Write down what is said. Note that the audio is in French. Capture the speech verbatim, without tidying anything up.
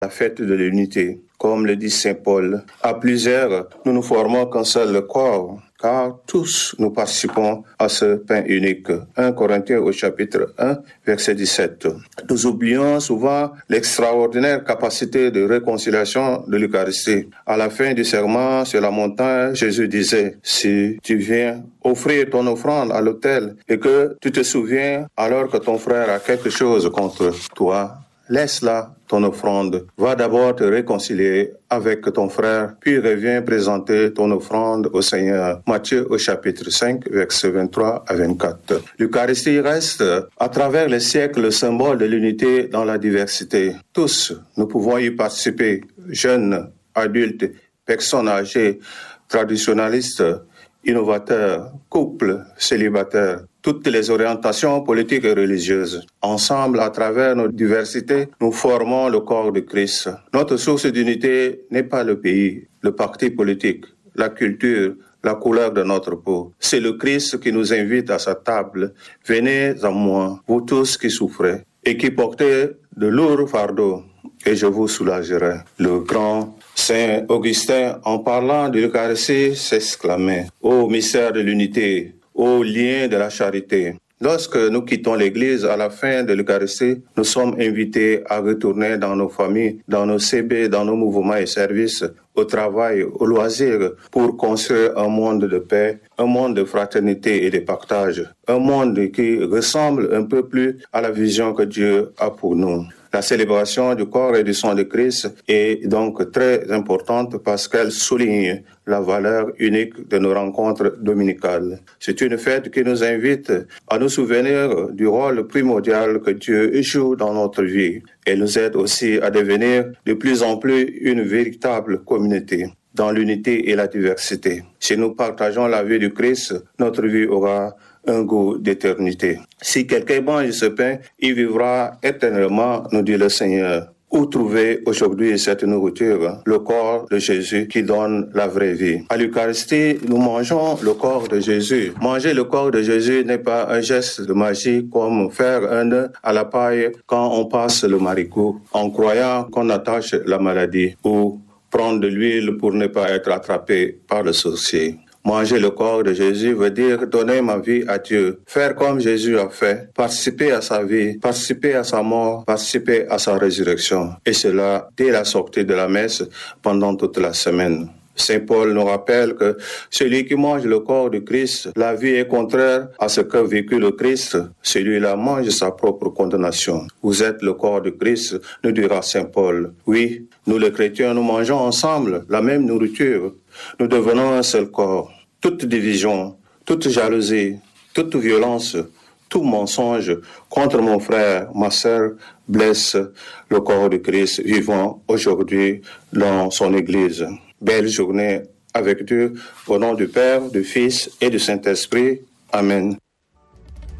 la fête de l'unité. Comme le dit saint Paul, à plusieurs, nous ne formons qu'un seul corps, car tous nous participons à ce pain unique. premier Corinthiens au chapitre un, verset dix-sept. Nous oublions souvent l'extraordinaire capacité de réconciliation de l'Eucharistie. À la fin du serment sur la montagne, Jésus disait, si tu viens offrir ton offrande à l'autel et que tu te souviens alors que ton frère a quelque chose contre toi, laisse là ton offrande. Va d'abord te réconcilier avec ton frère, puis reviens présenter ton offrande au Seigneur. Matthieu au chapitre cinq, versets vingt-trois à vingt-quatre. L'Eucharistie reste, à travers les siècles, le symbole de l'unité dans la diversité. Tous, nous pouvons y participer, jeunes, adultes, personnes âgées, traditionnalistes, innovateurs, couples, célibataires, toutes les orientations politiques et religieuses. Ensemble, à travers nos diversités, nous formons le corps de Christ. Notre source d'unité n'est pas le pays, le parti politique, la culture, la couleur de notre peau. C'est le Christ qui nous invite à sa table. Venez à moi, vous tous qui souffrez et qui portez de lourds fardeaux, et je vous soulagerai. Le grand Saint Augustin, en parlant de l'Eucharistie, s'exclamait « Ô mystère de l'unité, ô lien de la charité ». Lorsque nous quittons l'Église à la fin de l'Eucharistie, nous sommes invités à retourner dans nos familles, dans nos C B, dans nos mouvements et services, au travail, au loisir, pour construire un monde de paix, un monde de fraternité et de partage, un monde qui ressemble un peu plus à la vision que Dieu a pour nous. La célébration du corps et du sang de Christ est donc très importante parce qu'elle souligne la valeur unique de nos rencontres dominicales. C'est une fête qui nous invite à nous souvenir du rôle primordial que Dieu joue dans notre vie. Elle nous aide aussi à devenir de plus en plus une véritable communauté dans l'unité et la diversité. Si nous partageons la vie du Christ, notre vie aura un goût d'éternité. Si quelqu'un mange ce pain, il vivra éternellement, nous dit le Seigneur. Où trouver aujourd'hui cette nourriture? Le corps de Jésus qui donne la vraie vie. À l'Eucharistie, nous mangeons le corps de Jésus. Manger le corps de Jésus n'est pas un geste de magie comme faire un nœud à la paille quand on passe le maricot en croyant qu'on attache la maladie ou prendre de l'huile pour ne pas être attrapé par le sorcier. Manger le corps de Jésus veut dire donner ma vie à Dieu, faire comme Jésus a fait, participer à sa vie, participer à sa mort, participer à sa résurrection. Et cela dès la sortie de la messe pendant toute la semaine. Saint Paul nous rappelle que celui qui mange le corps de Christ, la vie est contraire à ce qu'a vécu le Christ. Celui-là mange sa propre condamnation. Vous êtes le corps de Christ, nous dira Saint Paul. Oui, nous les chrétiens, nous mangeons ensemble la même nourriture. Nous devenons un seul corps. Toute division, toute jalousie, toute violence, tout mensonge contre mon frère, ma sœur, blesse le corps de Christ vivant aujourd'hui dans son Église. Belle journée avec Dieu, au nom du Père, du Fils et du Saint-Esprit. Amen.